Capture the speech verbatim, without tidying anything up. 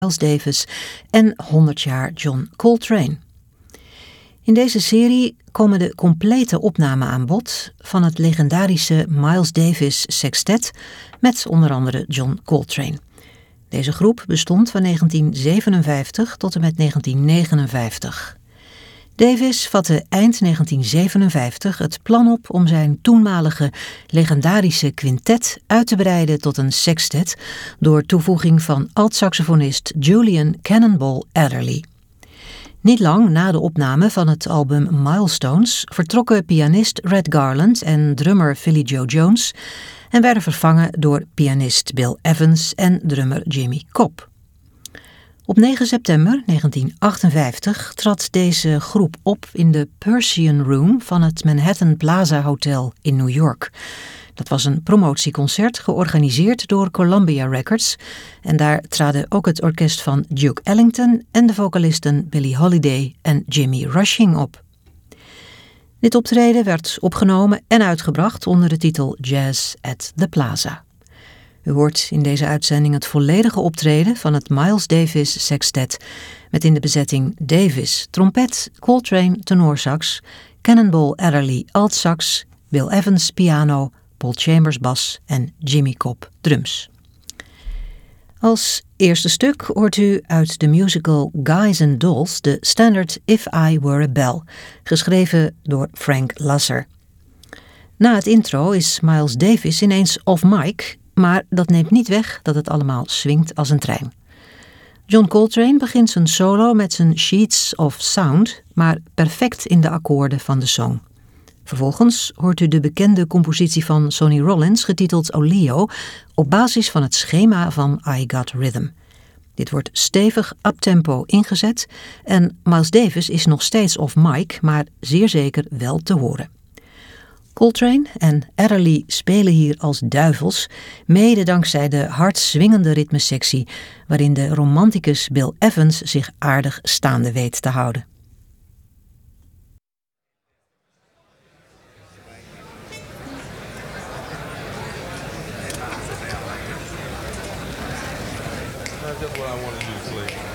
Miles Davis en honderd jaar John Coltrane. In deze serie komen de complete opnamen aan bod van het legendarische Miles Davis Sextet met onder andere John Coltrane. Deze groep bestond van negentien zevenenvijftig tot en met negentien negenenvijftig. Davis vatte eind negentien zevenenvijftig het plan op om zijn toenmalige legendarische quintet uit te breiden tot een sextet door toevoeging van altsaxofonist Julian Cannonball Adderley. Niet lang na de opname van het album Milestones vertrokken pianist Red Garland en drummer Philly Joe Jones en werden vervangen door pianist Bill Evans en drummer Jimmy Cobb. Op negen september negentien achtenvijftig trad deze groep op in de Persian Room van het Manhattan Plaza Hotel in New York. Dat was een promotieconcert georganiseerd door Columbia Records en daar traden ook het orkest van Duke Ellington en de vocalisten Billie Holiday en Jimmy Rushing op. Dit optreden werd opgenomen en uitgebracht onder de titel Jazz at the Plaza. U hoort in deze uitzending het volledige optreden van het Miles Davis Sextet met in de bezetting Davis trompet, Coltrane tenorsax, Cannonball Adderley altsax, Bill Evans piano, Paul Chambers bas en Jimmy Cobb drums. Als eerste stuk hoort u uit de musical Guys and Dolls de standaard If I Were a Bell, geschreven door Frank Lasser. Na het intro is Miles Davis ineens off mic, maar dat neemt niet weg dat het allemaal swingt als een trein. John Coltrane begint zijn solo met zijn Sheets of Sound, maar perfect in de akkoorden van de song. Vervolgens hoort u de bekende compositie van Sonny Rollins getiteld Oleo op basis van het schema van I Got Rhythm. Dit wordt stevig uptempo ingezet en Miles Davis is nog steeds off mic, maar zeer zeker wel te horen. Coltrane en Adderley spelen hier als duivels, mede dankzij de hard swingende ritmesectie waarin de romanticus Bill Evans zich aardig staande weet te houden. That's what I want to do, Slade.